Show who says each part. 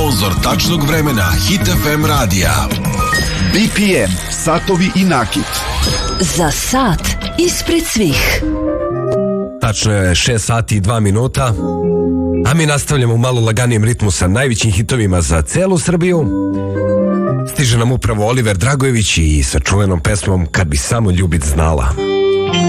Speaker 1: Sponzor tačnog vremena Hit FM radija.
Speaker 2: BPM, satovi i nakit.
Speaker 3: Za sat ispred svih.
Speaker 4: Tačno je 6 sati i 2 minuta. A mi nastavljamo u malo laganijem ritmu sa najvećim hitovima za celu Srbiju. Stiže nam upravo Oliver Dragojević i sa čuvenom pesmom Kad bi samo ljubit znala.